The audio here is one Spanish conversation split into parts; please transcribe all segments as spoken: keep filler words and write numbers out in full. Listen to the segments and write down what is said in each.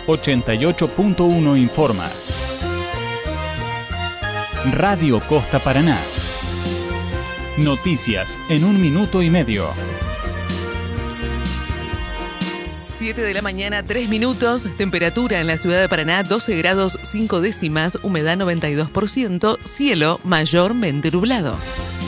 ochenta y ocho punto uno informa. Radio Costa Paraná. Noticias en un minuto y medio. siete de la mañana, tres minutos. Temperatura en la ciudad de Paraná, doce grados cinco décimas. Humedad noventa y dos por ciento. Cielo mayormente nublado.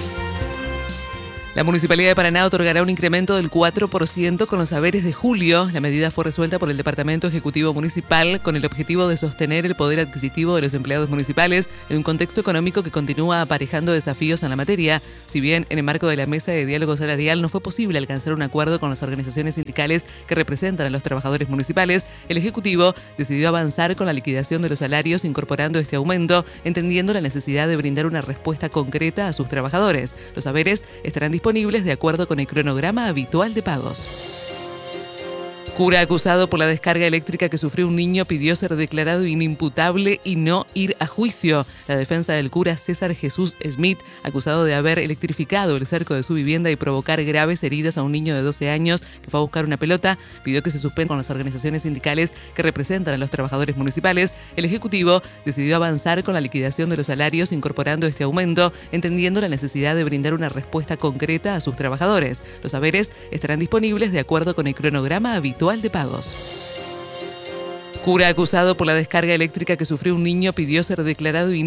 La Municipalidad de Paraná otorgará un incremento del cuatro por ciento con los haberes de julio. La medida fue resuelta por el Departamento Ejecutivo Municipal con el objetivo de sostener el poder adquisitivo de los empleados municipales en un contexto económico que continúa aparejando desafíos en la materia. Si bien en el marco de la mesa de diálogo salarial no fue posible alcanzar un acuerdo con las organizaciones sindicales que representan a los trabajadores municipales, el Ejecutivo decidió avanzar con la liquidación de los salarios incorporando este aumento, entendiendo la necesidad de brindar una respuesta concreta a sus trabajadores. Los haberes estarán disponibles disponibles de acuerdo con el cronograma habitual de pagos. Cura acusado por la descarga eléctrica que sufrió un niño pidió ser declarado inimputable y no ir a juicio. La defensa del cura César Jesús Smith, acusado de haber electrificado el cerco de su vivienda y provocar graves heridas a un niño de doce años que fue a buscar una pelota, pidió que se suspenda con las organizaciones sindicales que representan a los trabajadores municipales. El Ejecutivo decidió avanzar con la liquidación de los salarios incorporando este aumento, entendiendo la necesidad de brindar una respuesta concreta a sus trabajadores. Los haberes estarán disponibles de acuerdo con el cronograma habitual de pagos. Cura acusado por la descarga eléctrica que sufrió un niño pidió ser declarado inútil